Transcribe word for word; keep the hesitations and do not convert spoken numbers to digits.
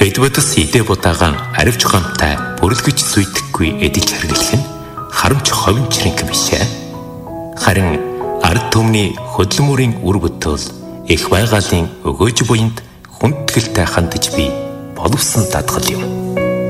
Эдвардс идэ будаагаан аривч гомтай бүрлгэж зүйдэхгүй эдэж хэрглэх нь харамч ховинчринг бишээ. Харин ард түмний хөдөлмөрийн үр бүтээл их байгалийн өгөөж буйнд хүндгэлтэй хандаж би боловсон дадгал юм.